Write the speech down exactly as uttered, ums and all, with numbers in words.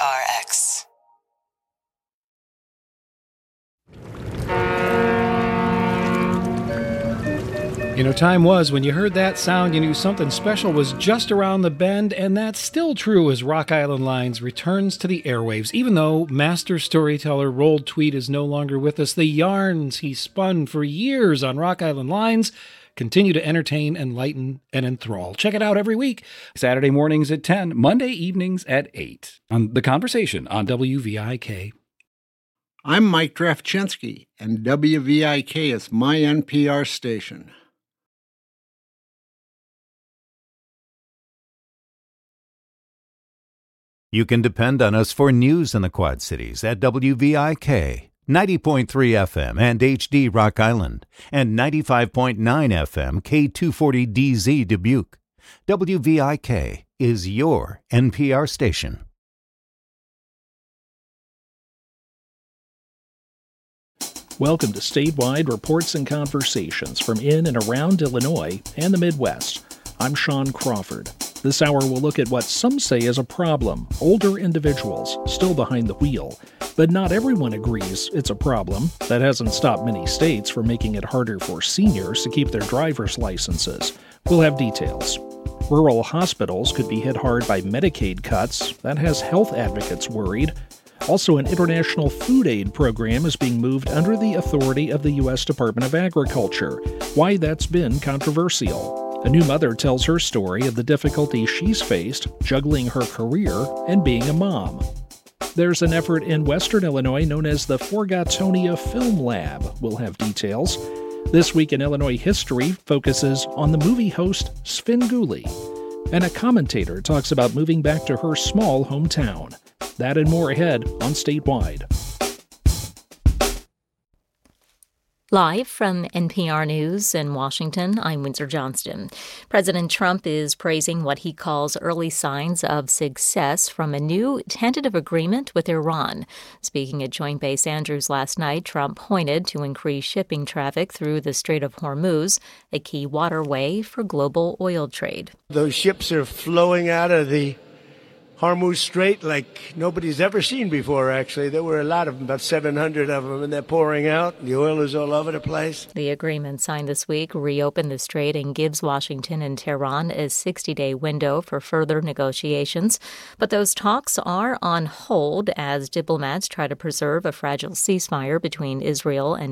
R X. You know, time was when you heard that sound, you knew something special was just around the bend, and that's still true as Rock Island Lines returns to the airwaves. Even though master storyteller Roald Tweed is no longer with us, the yarns he spun for years on Rock Island Lines continue to entertain, enlighten, and enthrall. Check it out every week. Saturday mornings at ten, Monday evenings at eight on The Conversation on W V I K. I'm Mike Drafchensky, and W V I K is my N P R station. You can depend on us for news in the Quad Cities at W V I K, ninety point three F M and H D Rock Island, and ninety-five point nine F M K two forty D Z Dubuque. W V I K is your N P R station. Welcome to Statewide Reports and Conversations from in and around Illinois and the Midwest. I'm Sean Crawford. This hour will look at what some say is a problem, older individuals still behind the wheel. But not everyone agrees it's a problem. That hasn't stopped many states from making it harder for seniors to keep their driver's licenses. We'll have details. Rural hospitals could be hit hard by Medicaid cuts. That has health advocates worried. Also, an international food aid program is being moved under the authority of the U S Department of Agriculture. Why that's been controversial. A new mother tells her story of the difficulty she's faced juggling her career and being a mom. There's an effort in Western Illinois known as the Forgotonia Film Lab. We'll have details. This Week in Illinois History focuses on the movie host Svengoolie. And a commentator talks about moving back to her small hometown. That and more ahead on Statewide. Live from N P R News in Washington, I'm Windsor Johnston. President Trump is praising what he calls early signs of success from a new tentative agreement with Iran. Speaking at Joint Base Andrews last night, Trump pointed to increased shipping traffic through the Strait of Hormuz, a key waterway for global oil trade. Those ships are flowing out of the Hormuz Strait like nobody's ever seen before, actually. There were a lot of them, about seven hundred of them, and they're pouring out. The oil is all over the place. The agreement signed this week reopened the strait and gives Washington and Tehran a sixty-day window for further negotiations. But those talks are on hold as diplomats try to preserve a fragile ceasefire between Israel and